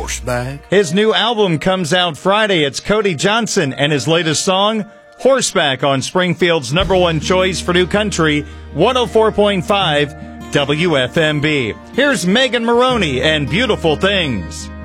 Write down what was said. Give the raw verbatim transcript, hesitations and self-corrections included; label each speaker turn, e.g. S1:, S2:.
S1: Horseback.
S2: His new album comes out Friday. It's Cody Johnson and his latest song, Horseback, on Springfield's number one choice for new country, one oh four point five W F M B. Here's Megan Maroney and Beautiful Things.